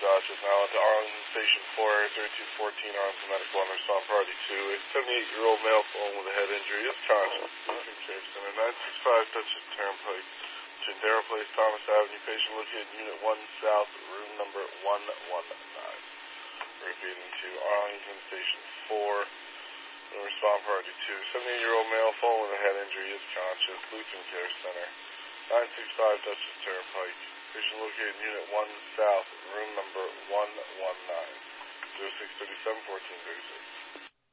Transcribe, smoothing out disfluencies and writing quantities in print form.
Dodgers now into Arlington Station 4, Area 3214, Arlington Medical on respond priority 2. A 78-year-old male fallen with a head injury is conscious. Lutheran Care Center, 965 Dutchess Turnpike, between Darrow Place, Thomas Avenue. Patient located in Unit 1 South, room number 119. Repeating to Arlington Station 4. Respond priority 2. 78-year-old male fallen with a head injury is conscious. Lutheran Care Center, 965 Dutchess Turnpike. Patient located in Unit 1 South, room number 119. 0637 1436.